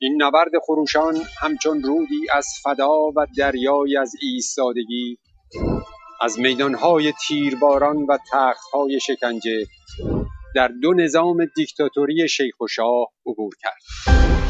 این نبرد خروشان همچون رودی از فدا و دریایی از ایستادگی از میدانهای تیرباران و تختهای شکنجه در دو نظام دیکتاتوری شیخ و شاه عبور کرد.